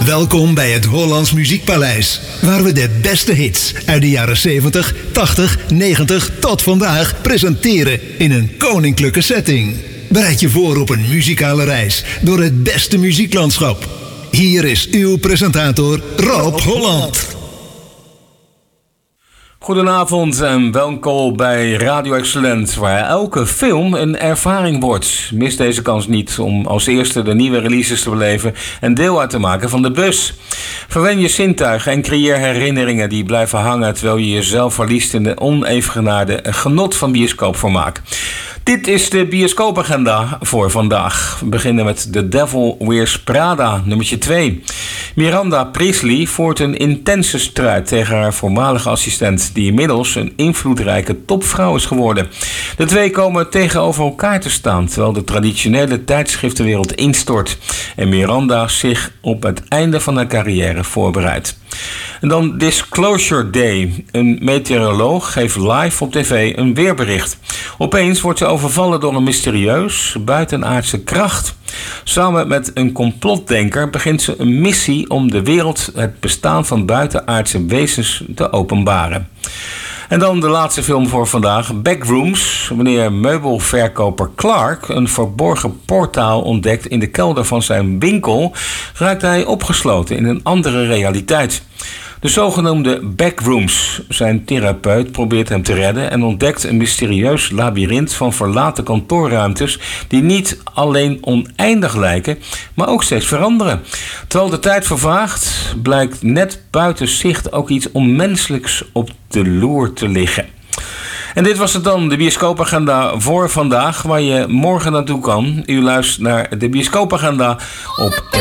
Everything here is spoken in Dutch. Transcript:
Welkom bij het Hollands Muziekpaleis, waar we de beste hits uit de jaren 70, 80, 90 tot vandaag presenteren in een koninklijke setting. Bereid je voor op een muzikale reis door het beste muzieklandschap. Hier is uw presentator Rob Holland. Goedenavond en welkom bij Radio Excellent, waar elke film een ervaring wordt. Mis deze kans niet om als eerste de nieuwe releases te beleven en deel uit te maken van de bus. Verwen je zintuigen en creëer herinneringen die blijven hangen terwijl je jezelf verliest in de onevengenaarde genot van bioscoopvermaak. Dit is de bioscoopagenda voor vandaag. We beginnen met The Devil Wears Prada, nummertje 2. Miranda Priestley voert een intense strijd tegen haar voormalige assistent, die inmiddels een invloedrijke topvrouw is geworden. De twee komen tegenover elkaar te staan, terwijl de traditionele tijdschriftenwereld instort en Miranda zich op het einde van haar carrière voorbereidt. En dan Disclosure Day. Een meteoroloog geeft live op tv een weerbericht. Opeens wordt ze overvallen door een mysterieus buitenaardse kracht. Samen met een complotdenker begint ze een missie om de wereld het bestaan van buitenaardse wezens te openbaren. En dan de laatste film voor vandaag, Backrooms. Wanneer meubelverkoper Clark een verborgen portaal ontdekt in de kelder van zijn winkel, raakt hij opgesloten in een andere realiteit. De zogenoemde backrooms. Zijn therapeut probeert hem te redden en ontdekt een mysterieus labyrint van verlaten kantoorruimtes die niet alleen oneindig lijken, maar ook steeds veranderen. Terwijl de tijd vervaagt, blijkt net buiten zicht ook iets onmenselijks op de loer te liggen. En dit was het dan, de bioscoopagenda voor vandaag, waar je morgen naartoe kan. U luistert naar de bioscoopagenda op